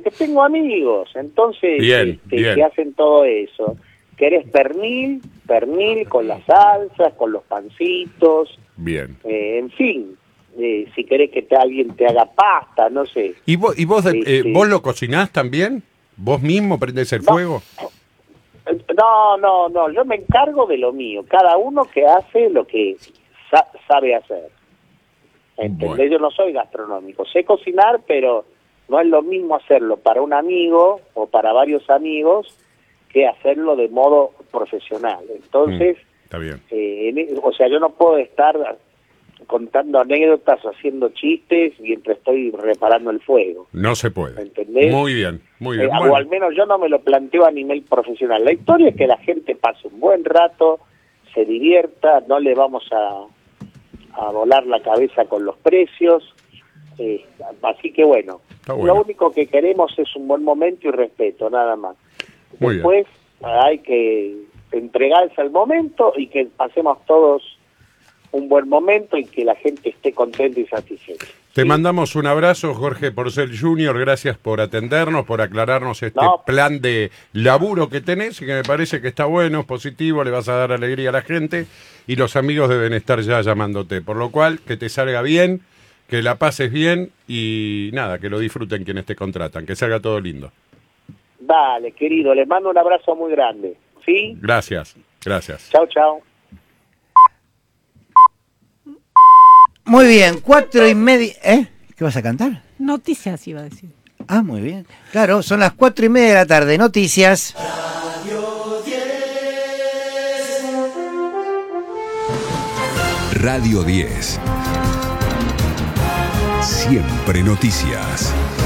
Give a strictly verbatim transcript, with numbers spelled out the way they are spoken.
porque tengo amigos, entonces, bien, este, bien. que hacen todo eso. ¿Querés pernil? Pernil con las salsas, con los pancitos, Bien. eh, en fin, eh, si querés que te, alguien te haga pasta, no sé. ¿Y vos, y vos, de- eh, Este, vos lo cocinás también? ¿Vos mismo prendés el No. fuego? No, no, no, yo me encargo de lo mío, cada uno que hace lo que sa- sabe hacer. ¿Entendés? Bueno. Yo no soy gastronómico, sé cocinar, pero no es lo mismo hacerlo para un amigo o para varios amigos que hacerlo de modo profesional. Entonces, Mm, está bien. eh, en- o sea, yo no puedo estar contando anécdotas o haciendo chistes mientras estoy reparando el fuego. No se puede. ¿Entendés? Muy bien, muy bien. Eh, Bueno, O al menos yo no me lo planteo a nivel profesional. La historia es que la gente pase un buen rato, se divierta, no le vamos a, a volar la cabeza con los precios. Eh, así que bueno, Está bueno. lo único que queremos es un buen momento y respeto, nada más. Muy Después hay que entregarse al momento y que pasemos todos un buen momento y que la gente esté contenta y satisfecha. te ¿Sí? mandamos un abrazo, Jorge Porcel junior Gracias por atendernos, por aclararnos este No. plan de laburo que tenés y que me parece que está bueno, es positivo, le vas a dar alegría a la gente y los amigos deben estar ya llamándote. Por lo cual, que te salga bien, que la pases bien y nada, que lo disfruten quienes te contratan, que salga todo lindo. Dale, querido, les mando un abrazo muy grande. ¿Sí? Gracias, gracias. Chao, chao. Muy bien, cuatro y media. ¿Eh? ¿Qué vas a cantar? Noticias iba a decir. Ah, muy bien. Claro, son las cuatro y media de la tarde. Noticias. Radio diez. Siempre noticias.